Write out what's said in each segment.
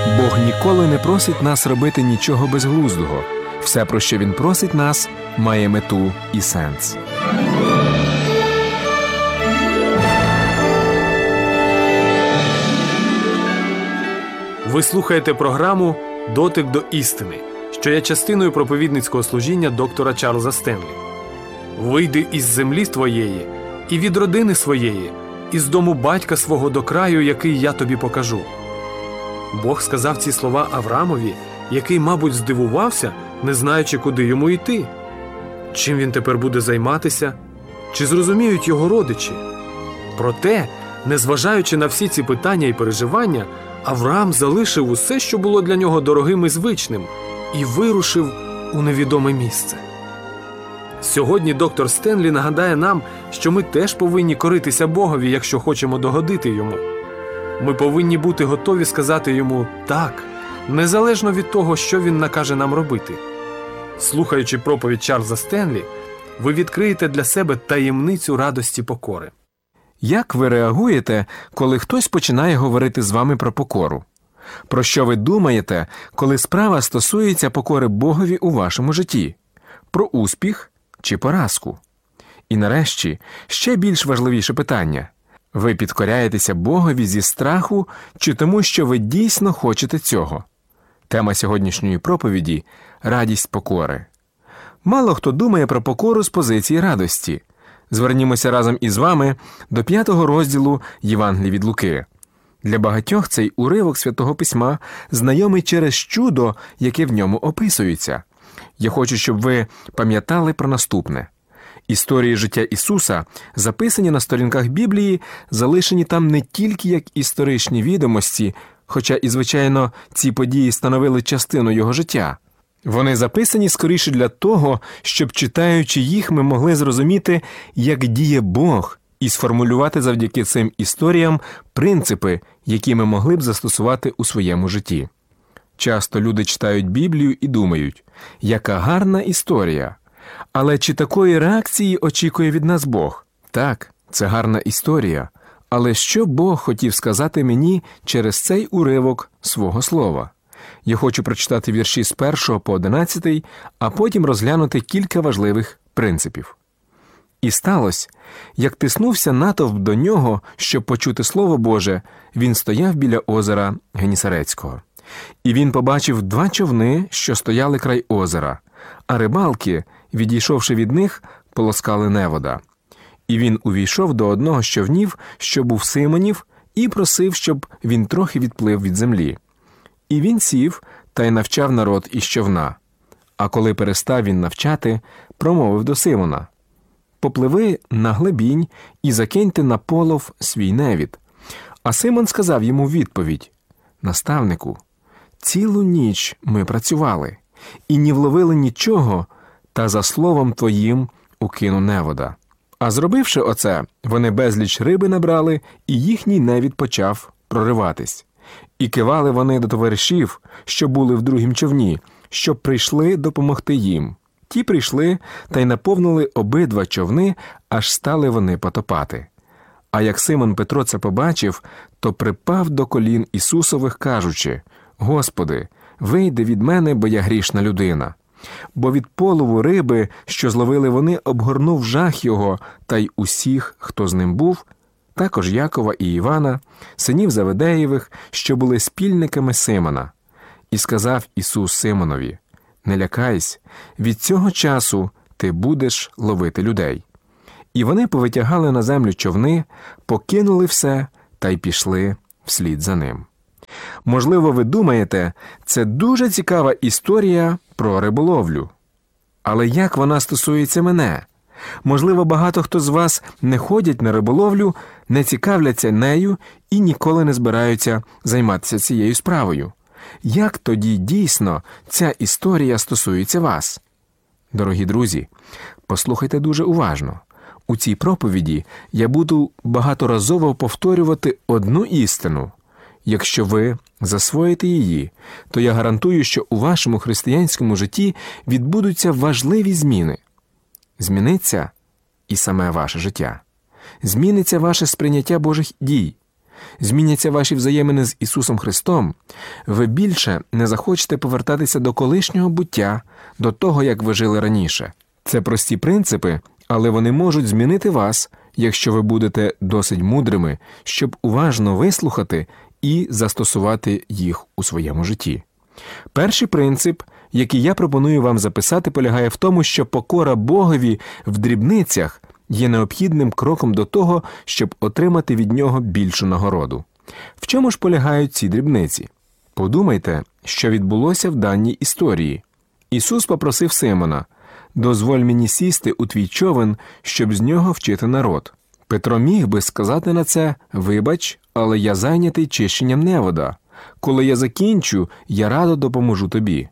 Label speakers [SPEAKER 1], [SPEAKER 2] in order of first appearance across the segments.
[SPEAKER 1] Бог ніколи не просить нас робити нічого безглуздого. Все, про що Він просить нас, має мету і сенс.
[SPEAKER 2] Ви слухаєте програму «Дотик до істини», що є частиною проповідницького служіння доктора Чарльза Стенлі. «Вийди із землі твоєї, і від родини своєї, із дому батька свого до краю, який я тобі покажу». Бог сказав ці слова Авраамові, який, мабуть, здивувався, не знаючи, куди йому йти. Чим він тепер буде займатися? Чи зрозуміють його родичі? Проте, незважаючи на всі ці питання і переживання, Авраам залишив усе, що було для нього дорогим і звичним, і вирушив у невідоме місце. Сьогодні доктор Стенлі нагадає нам, що ми теж повинні коритися Богові, якщо хочемо догодити Йому. Ми повинні бути готові сказати Йому «так», незалежно від того, що Він накаже нам робити. Слухаючи проповідь Чарльза Стенлі, ви відкриєте для себе таємницю радості покори.
[SPEAKER 1] Як ви реагуєте, коли хтось починає говорити з вами про покору? Про що ви думаєте, коли справа стосується покори Богові у вашому житті? Про успіх чи поразку? І нарешті, ще більш важливіше питання. Ви підкоряєтеся Богові зі страху чи тому, що ви дійсно хочете цього? Тема сьогоднішньої проповіді – радість покори. Мало хто думає про покору з позиції радості. Звернімося разом із вами до 5-го розділу Євангелія від Луки. Для багатьох цей уривок Святого Письма знайомий через чудо, яке в ньому описується. Я хочу, щоб ви пам'ятали про наступне. Історії життя Ісуса, записані на сторінках Біблії, залишені там не тільки як історичні відомості, хоча і, звичайно, ці події становили частину Його життя. Вони записані скоріше для того, щоб, читаючи їх, ми могли зрозуміти, як діє Бог, і сформулювати завдяки цим історіям принципи, які ми могли б застосувати у своєму житті. Часто люди читають Біблію і думають, яка гарна історія. Але чи такої реакції очікує від нас Бог? Так, це гарна історія. Але що Бог хотів сказати мені через цей уривок свого слова? Я хочу прочитати вірші з 1 по 11, а потім розглянути кілька важливих принципів. «І сталося, як тиснувся натовп до нього, щоб почути Слово Боже, він стояв біля озера Генісарецького. І він побачив 2 човни, що стояли край озера, а рибалки, відійшовши від них, полоскали невода. І він увійшов до одного з човнів, що був Симонів, і просив, щоб він трохи відплив від землі. І він сів та й навчав народ із човна. А коли перестав він навчати, промовив до Симона: «Попливи на глибінь і закиньте на полов свій невід». А Симон сказав йому відповідь: «Наставнику, цілу ніч ми працювали, і не вловили нічого, та за словом твоїм укину невода». А зробивши оце, вони безліч риби набрали, і їхній невід почав прориватись. І кивали вони до товаришів, що були в другім човні, щоб прийшли допомогти їм. Ті прийшли та й наповнили обидва човни, аж стали вони потопати. А як Симон Петро це побачив, то припав до колін Ісусових, кажучи: «Господи, вийди від мене, бо я грішна людина». Бо від полову риби, що зловили вони, обгорнув жах його, та й усіх, хто з ним був, також Якова і Івана, синів Заведеєвих, що були спільниками Симона. І сказав Ісус Симонові: «Не лякайся, від цього часу ти будеш ловити людей». І вони повитягали на землю човни, покинули все та й пішли вслід за ним. Можливо, ви думаєте, це дуже цікава історія про риболовлю. Але як вона стосується мене? Можливо, багато хто з вас не ходять на риболовлю, не цікавляться нею і ніколи не збираються займатися цією справою. Як тоді дійсно ця історія стосується вас? Дорогі друзі, послухайте дуже уважно. У цій проповіді я буду багаторазово повторювати одну істину. Якщо ви засвоїте її, то я гарантую, що у вашому християнському житті відбудуться важливі зміни. Зміниться і саме ваше життя. Зміниться ваше сприйняття Божих дій. зміняться ваші взаємини з Ісусом Христом, ви більше не захочете повертатися до колишнього буття, до того, як ви жили раніше. Це прості принципи, але вони можуть змінити вас, якщо ви будете досить мудрими, щоб уважно вислухати і застосувати їх у своєму житті. Перший принцип, який я пропоную вам записати, полягає в тому, що покора Богові в дрібницях є необхідним кроком до того, щоб отримати від нього більшу нагороду. В чому ж полягають ці дрібниці? Подумайте, що відбулося в даній історії. Ісус попросив Симона: «Дозволь мені сісти у твій човен, щоб з нього вчити народ». Петро міг би сказати на це: «Вибач, але я зайнятий чищенням невода. Коли я закінчу, я радо допоможу тобі».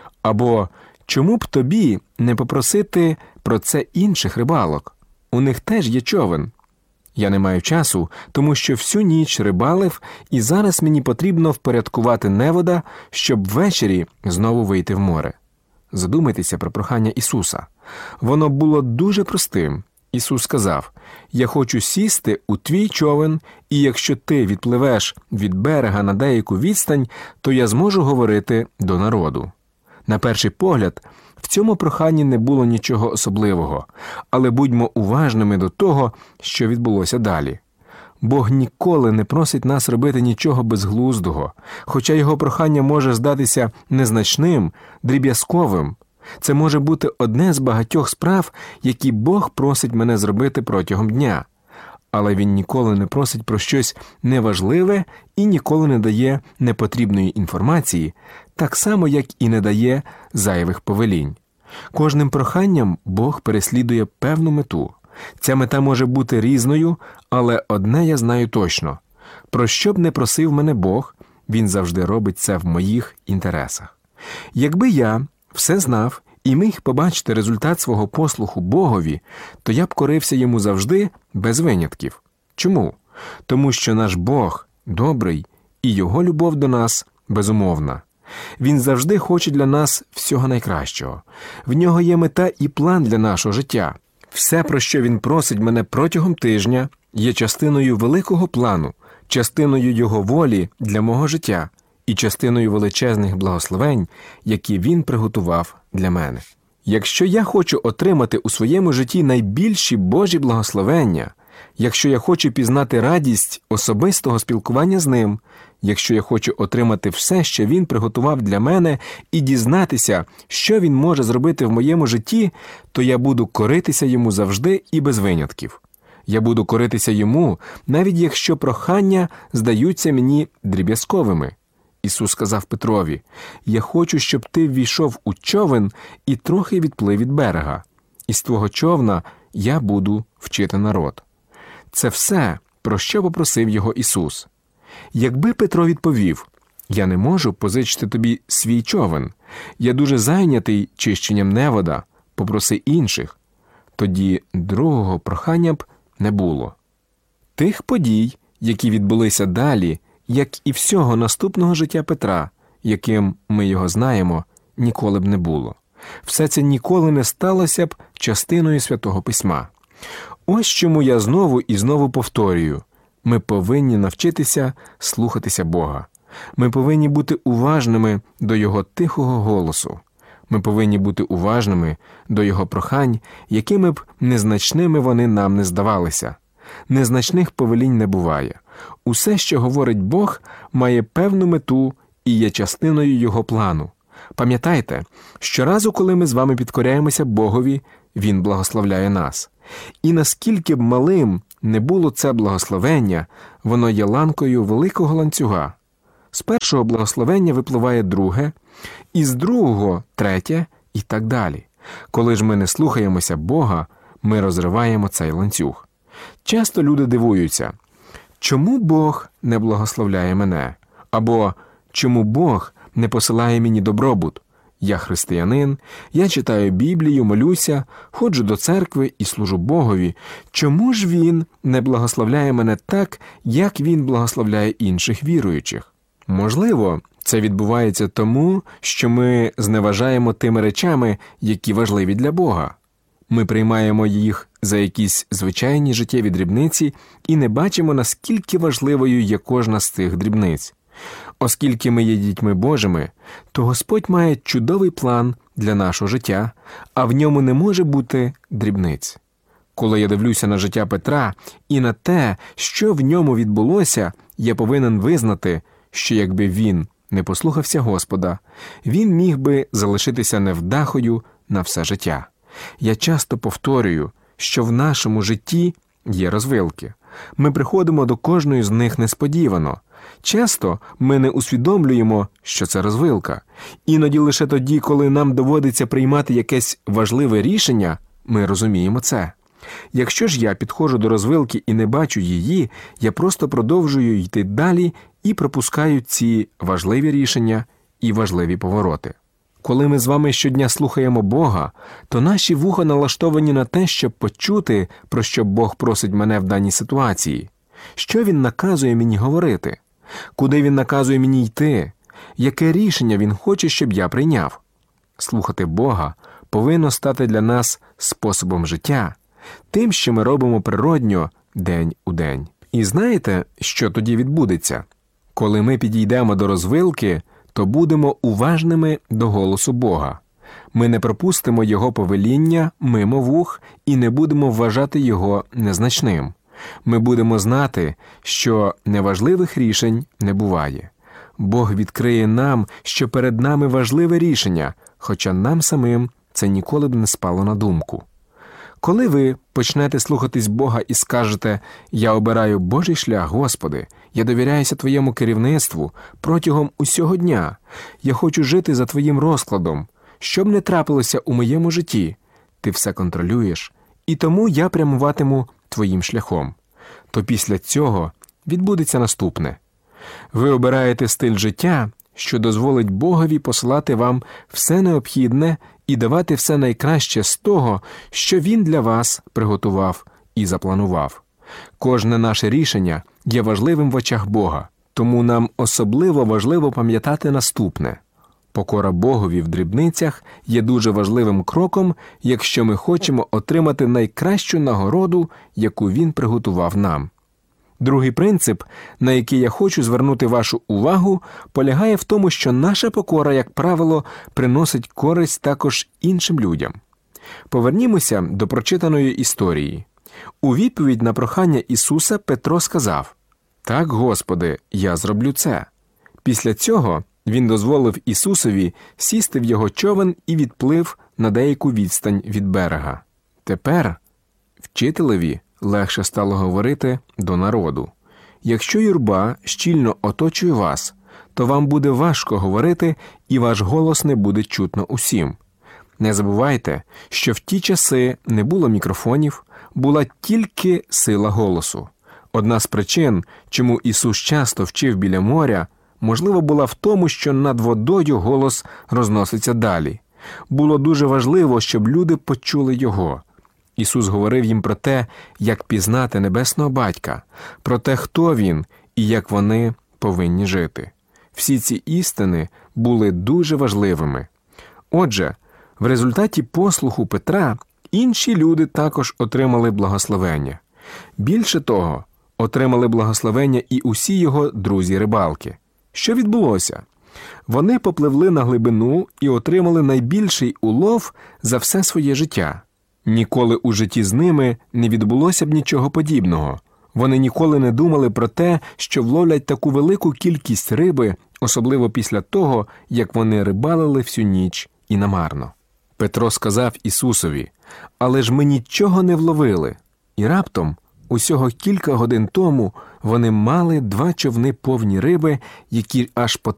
[SPEAKER 1] Або «Чому б тобі не попросити про це інших рибалок? У них теж є човен». Я не маю часу, тому що всю ніч рибалив, і зараз мені потрібно впорядкувати невода, щоб ввечері знову вийти в море. Задумайтеся про прохання Ісуса. Воно було дуже простим. Ісус сказав: «Я хочу сісти у твій човен, і якщо ти відпливеш від берега на деяку відстань, то я зможу говорити до народу». На перший погляд, в цьому проханні не було нічого особливого, але будьмо уважними до того, що відбулося далі. Бог ніколи не просить нас робити нічого безглуздого, хоча його прохання може здатися незначним, дріб'язковим. Це може бути одне з багатьох справ, які Бог просить мене зробити протягом дня. Але Він ніколи не просить про щось неважливе і ніколи не дає непотрібної інформації, так само, як і не дає зайвих повелінь. Кожним проханням Бог переслідує певну мету. Ця мета може бути різною, але одне я знаю точно. Про що б не просив мене Бог, Він завжди робить це в моїх інтересах. Якби я все знав і міг побачити результат свого послуху Богові, то я б корився йому завжди без винятків. Чому? Тому що наш Бог добрий, і Його любов до нас безумовна. Він завжди хоче для нас всього найкращого. В Нього є мета і план для нашого життя. Все, про що Він просить мене протягом тижня, є частиною великого плану, частиною Його волі для мого життя і частиною величезних благословень, які Він приготував для мене. Якщо я хочу отримати у своєму житті найбільші Божі благословення, якщо я хочу пізнати радість особистого спілкування з Ним, якщо я хочу отримати все, що Він приготував для мене, і дізнатися, що Він може зробити в моєму житті, то я буду коритися Йому завжди і без винятків. Я буду коритися Йому, навіть якщо прохання здаються мені дріб'язковими. Ісус сказав Петрові: «Я хочу, щоб ти ввійшов у човен і трохи відплив від берега. Із твого човна я буду вчити народ». Це все, про що попросив його Ісус. Якби Петро відповів: «Я не можу позичити тобі свій човен, я дуже зайнятий чищенням невода, попроси інших», тоді другого прохання б не було. Тих подій, які відбулися далі, як і всього наступного життя Петра, яким ми його знаємо, ніколи б не було. Все це ніколи не сталося б частиною Святого Письма. Ось чому я знову і знову повторюю: ми повинні навчитися слухатися Бога. Ми повинні бути уважними до Його тихого голосу. Ми повинні бути уважними до Його прохань, якими б незначними вони нам не здавалися. Незначних повелінь не буває. Усе, що говорить Бог, має певну мету і є частиною Його плану. Пам'ятайте, щоразу, коли ми з вами підкоряємося Богові, Він благословляє нас. І наскільки б малим не було це благословення, воно є ланкою великого ланцюга. З першого благословення випливає друге, і з другого – третє, і так далі. Коли ж ми не слухаємося Бога, ми розриваємо цей ланцюг. Часто люди дивуються: чому Бог не благословляє мене? Або чому Бог не посилає мені добробут? Я християнин, я читаю Біблію, молюся, ходжу до церкви і служу Богові. Чому ж Він не благословляє мене так, як Він благословляє інших віруючих? Можливо, це відбувається тому, що ми зневажаємо тими речами, які важливі для Бога. Ми приймаємо їх за якісь звичайні життєві дрібниці і не бачимо, наскільки важливою є кожна з цих дрібниць. Оскільки ми є дітьми Божими, то Господь має чудовий план для нашого життя, а в ньому не може бути дрібниць. Коли я дивлюся на життя Петра і на те, що в ньому відбулося, я повинен визнати, що якби він не послухався Господа, він міг би залишитися невдахою на все життя. Я часто повторюю, що в нашому житті є розвилки. Ми приходимо до кожної з них несподівано. Часто ми не усвідомлюємо, що це розвилка. Іноді лише тоді, коли нам доводиться приймати якесь важливе рішення, ми розуміємо це. Якщо ж я підходжу до розвилки і не бачу її, я просто продовжую йти далі і пропускаю ці важливі рішення і важливі повороти. Коли ми з вами щодня слухаємо Бога, то наші вуха налаштовані на те, щоб почути, про що Бог просить мене в даній ситуації. Що Він наказує мені говорити? Куди Він наказує мені йти? Яке рішення Він хоче, щоб я прийняв? Слухати Бога повинно стати для нас способом життя, тим, що ми робимо природньо день у день. І знаєте, що тоді відбудеться? Коли ми підійдемо до розвилки, то будемо уважними до голосу Бога. Ми не пропустимо Його повеління мимо вух і не будемо вважати Його незначним. Ми будемо знати, що неважливих рішень не буває. Бог відкриє нам, що перед нами важливе рішення, хоча нам самим це ніколи б не спало на думку. Коли ви почнете слухатись Бога і скажете «Я обираю Божий шлях, Господи, я довіряюся Твоєму керівництву протягом усього дня, я хочу жити за Твоїм розкладом, що б не трапилося у моєму житті, Ти все контролюєш, і тому я прямуватиму Твоїм шляхом», то після цього відбудеться наступне. Ви обираєте стиль життя, що дозволить Богові посилати вам все необхідне і давати все найкраще з того, що Він для вас приготував і запланував. Кожне наше рішення є важливим в очах Бога, тому нам особливо важливо пам'ятати наступне. Покора Богові в дрібницях є дуже важливим кроком, якщо ми хочемо отримати найкращу нагороду, яку Він приготував нам. Другий принцип, на який я хочу звернути вашу увагу, полягає в тому, що наша покора, як правило, приносить користь також іншим людям. Повернімося до прочитаної історії. У відповідь на прохання Ісуса Петро сказав: «Так, Господи, я зроблю це». Після цього він дозволив Ісусові сісти в його човен і відплив на деяку відстань від берега. Тепер вчителеві легше стало говорити до народу. Якщо юрба щільно оточує вас, то вам буде важко говорити, і ваш голос не буде чутно усім. Не забувайте, що в ті часи не було мікрофонів, була тільки сила голосу. Одна з причин, чому Ісус часто вчив біля моря, можливо, була в тому, що над водою голос розноситься далі. Було дуже важливо, щоб люди почули Його. Ісус говорив їм про те, як пізнати Небесного Батька, про те, хто Він і як вони повинні жити. Всі ці істини були дуже важливими. Отже, в результаті послуху Петра інші люди також отримали благословення. Більше того, отримали благословення і усі його друзі-рибалки. Що відбулося? Вони попливли на глибину і отримали найбільший улов за все своє життя. Ніколи у житті з ними не відбулося б нічого подібного. Вони ніколи не думали про те, що вловлять таку велику кількість риби, особливо після того, як вони рибалили всю ніч і намарно. Петро сказав Ісусові: «Але ж ми нічого не вловили». І раптом, усього кілька годин тому, вони мали 2 човни повні риби, які аж по